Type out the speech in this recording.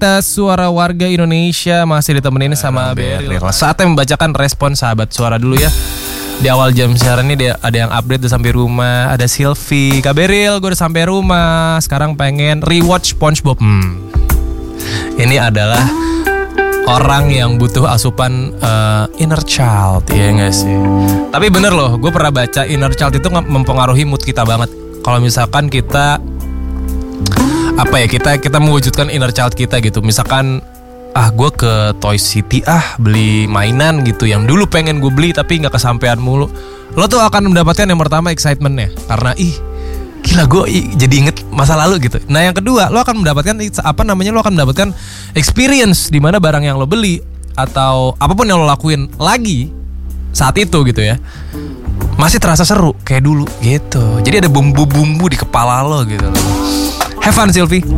Tes Suara Warga Indonesia masih ditemenin sama Beril. Saatnya membacakan respon sahabat suara dulu ya. Di awal jam siaran ini ada yang update udah sampai rumah. Ada Silvi, Kak Beril, gue udah sampai rumah. Sekarang pengen rewatch SpongeBob. Ini adalah orang yang butuh asupan inner child, ya nggak sih? Tapi bener loh, gue pernah baca inner child itu mempengaruhi mood kita banget. Kalau misalkan kita kita mewujudkan inner child kita gitu. Misalkan gue ke Toy City beli mainan gitu yang dulu pengen gue beli tapi nggak kesampean mulu. Lo tuh akan mendapatkan yang pertama excitementnya karena gila gue jadi inget masa lalu gitu. Nah yang kedua lo akan mendapatkan lo akan mendapatkan experience di mana barang yang lo beli atau apapun yang lo lakuin lagi saat itu gitu ya masih terasa seru kayak dulu gitu. Jadi ada bumbu-bumbu di kepala lo gitu. Have fun Silvi.